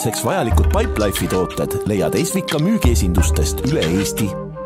Seks vajalikud Pipelife'i tooted leiad Esvika müügiesindustest üle Eesti.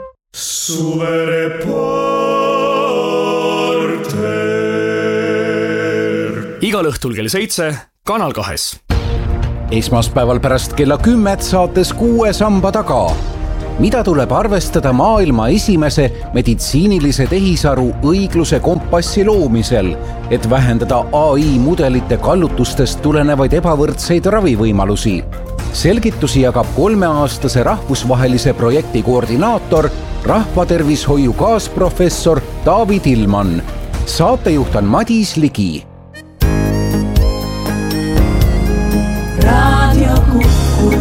Suvereporter. Igal õhtul kell 7 Kanal 2. Esmaspäeval pärast kella 10 saates 6 samba taga. Mida tuleb arvestada maailma esimese meditsiinilise tehisaru õigluse kompassi loomisel, et vähendada AI mudelite kallutustest tulenevaid ebavõrdseid ravivõimalusi? Selgitusi jagab 3-aastase rahvusvahelise projekti koordinaator, rahvatervishoiu kaasprofessor David Ilman. Saatejuht on Madis Ligi. Radio Kuku.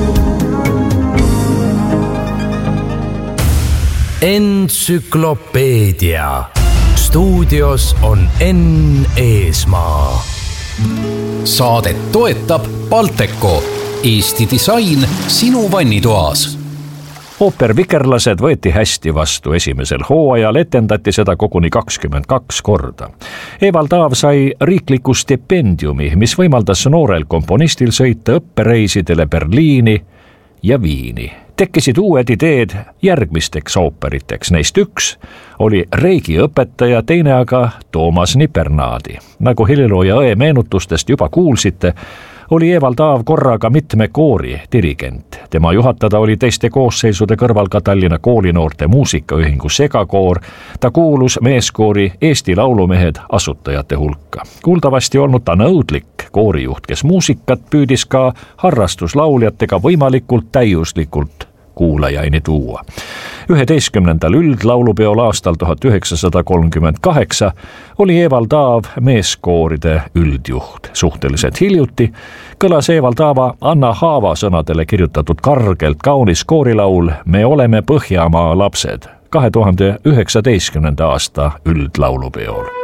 Entsüklopeedia. Stuudios on Enn Eesmaa. Saadet toetab Balteco. Eesti disain sinu vannitoas. Ooper Vikerlased võeti hästi vastu esimesel hooajal, etendati seda koguni 22 korda. Evald Taav sai riikliku stipendiumi, mis võimaldas noorel komponistil sõita õppereisidele Berliini ja Viini. Tekkisid uued ideed järgmisteks ooperiteks. Neist üks oli Reigi õpetaja, teine aga Toomas Nipernaadi. Nagu helilooja õe meenutustest juba kuulsite, oli Evald Taav korraga mitme koori dirigent. Tema juhatada oli teiste koosseisude kõrval ka Tallinna koolinoorte muusikaühingu segakoor. Ta kuulus meeskoori Eesti Laulumehed asutajate hulka. Kuuldavasti olnud ta nõudlik koorijuht, kes muusikat püüdis ka harrastuslauljatega võimalikult täiuslikult kuulajaini tuua. 11. üldlaulupeol aastal 1938 oli Evald Taav meeskooride üldjuht. Suhteliselt hiljuti kõlas Evald Taava Anna Haava sõnadele kirjutatud kargelt kaunis koorilaul Me oleme Põhjamaa lapsed 2019. aasta üldlaulupeol.